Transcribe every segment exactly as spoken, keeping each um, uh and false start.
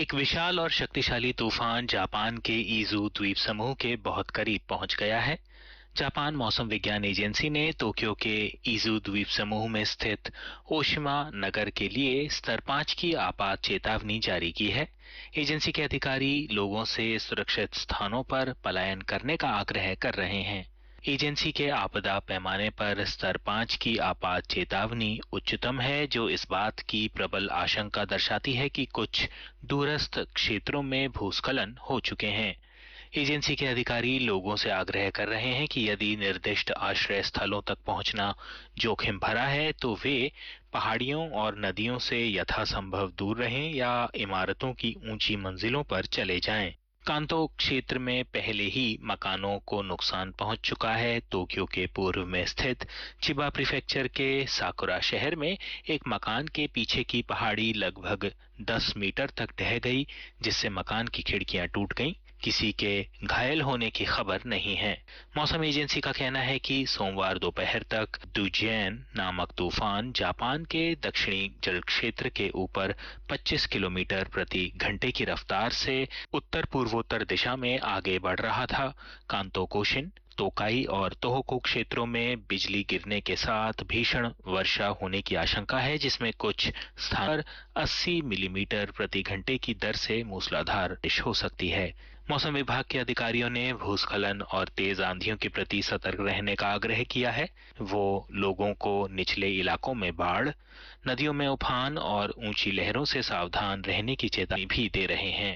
एक विशाल और शक्तिशाली तूफान जापान के इज़ू द्वीप समूह के बहुत करीब पहुंच गया है। जापान मौसम विज्ञान एजेंसी ने टोक्यो के इज़ू द्वीप समूह में स्थित ओशिमा नगर के लिए स्तर पाँच की आपात चेतावनी जारी की है। एजेंसी के अधिकारी लोगों से सुरक्षित स्थानों पर पलायन करने का आग्रह कर रहे हैं। एजेंसी के आपदा पैमाने पर स्तर पाँच की आपात चेतावनी उच्चतम है, जो इस बात की प्रबल आशंका दर्शाती है कि कुछ दूरस्थ क्षेत्रों में भूस्खलन हो चुके हैं। एजेंसी के अधिकारी लोगों से आग्रह कर रहे हैं कि यदि निर्दिष्ट आश्रय स्थलों तक पहुंचना जोखिम भरा है तो वे पहाड़ियों और नदियों से यथासंभव दूर रहें या इमारतों की ऊंची मंजिलों पर चले जाएं। कांतो क्षेत्र में पहले ही मकानों को नुकसान पहुंच चुका है। टोक्यो के पूर्व में स्थित चिबा प्रीफेक्चर के साकुरा शहर में एक मकान के पीछे की पहाड़ी लगभग दस मीटर तक ढह गई, जिससे मकान की खिड़कियां टूट गईं। किसी के घायल होने की खबर नहीं है। मौसम एजेंसी का कहना है कि सोमवार दोपहर तक डुजियन नामक तूफान जापान के दक्षिणी जल क्षेत्र के ऊपर पच्चीस किलोमीटर प्रति घंटे की रफ्तार से उत्तर पूर्वोत्तर दिशा में आगे बढ़ रहा था। कांतो कोशिन, तोकाई और तोहोकू क्षेत्रों में बिजली गिरने के साथ भीषण वर्षा होने की आशंका है, जिसमें कुछ स्थान पर अस्सी मिलीमीटर प्रति घंटे की दर से मूसलाधार बारिश हो सकती है। मौसम विभाग के अधिकारियों ने भूस्खलन और तेज आंधियों के प्रति सतर्क रहने का आग्रह किया है। वो लोगों को निचले इलाकों में बाढ़, नदियों में उफान और ऊंची लहरों से सावधान रहने की चेतावनी भी दे रहे हैं।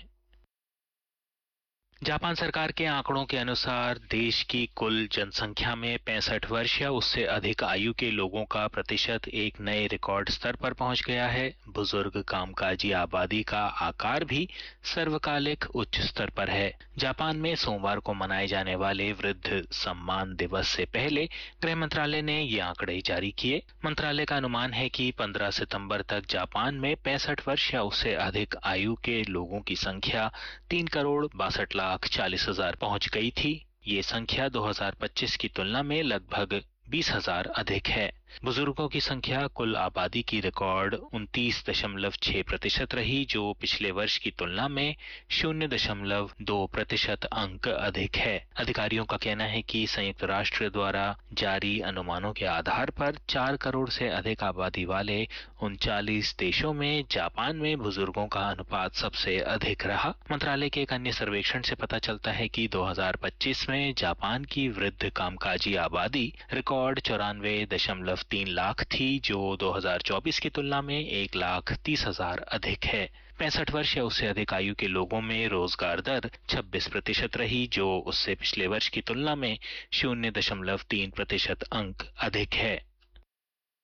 जापान सरकार के आंकड़ों के अनुसार देश की कुल जनसंख्या में पैंसठ वर्ष या उससे अधिक आयु के लोगों का प्रतिशत एक नए रिकॉर्ड स्तर पर पहुंच गया है। बुजुर्ग कामकाजी आबादी का आकार भी सर्वकालिक उच्च स्तर पर है। जापान में सोमवार को मनाए जाने वाले वृद्ध सम्मान दिवस से पहले गृह मंत्रालय ने ये आंकड़े जारी किए। मंत्रालय का अनुमान है कि पंद्रह सितंबर तक जापान में पैंसठ वर्ष या उससे अधिक आयु के लोगों की संख्या तीन करोड़ बासठ लाख चालीस हजार पहुंच गई थी। ये संख्या दो हज़ार पच्चीस की तुलना में लगभग बीस हजार अधिक है। बुजुर्गों की संख्या कुल आबादी की रिकॉर्ड उनतीस दशमलव छह प्रतिशत रही, जो पिछले वर्ष की तुलना में शून्य दशमलव दो प्रतिशत अंक अधिक है। अधिकारियों का कहना है कि संयुक्त राष्ट्र द्वारा जारी अनुमानों के आधार पर चार करोड़ से अधिक आबादी वाले उनचालीस देशों में जापान में बुजुर्गों का अनुपात सबसे अधिक रहा। मंत्रालय के एक अन्य सर्वेक्षण से पता चलता है कि दो हज़ार पच्चीस में जापान की वृद्ध कामकाजी आबादी रिकॉर्ड चौरानवे दशमलव तीन लाख थी, जो दो हज़ार चौबीस की तुलना में एक लाख तीस हजार अधिक है। पैंसठ वर्ष या उससे अधिक आयु के लोगों में रोजगार दर छब्बीस प्रतिशत रही, जो उससे पिछले वर्ष की तुलना में शून्य दशमलव तीन प्रतिशत अंक अधिक है।